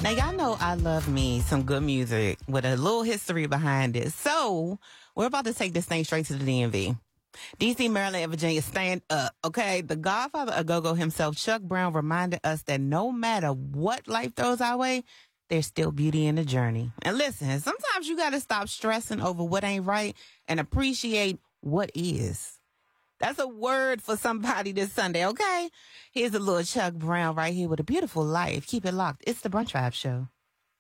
Now, y'all know I love me some good music with a little history behind it. So, we're about to take this thing straight to the DMV. DC, Maryland, and Virginia, stand up, okay? The godfather of go-go himself, Chuck Brown, reminded us that no matter what life throws our way, there's still beauty in the journey. And listen, sometimes you got to stop stressing over what ain't right and appreciate what is. That's a word for somebody this Sunday, okay? Here's a little Chuck Brown right here with a beautiful life. Keep it locked. It's the Brunch Vibe Show.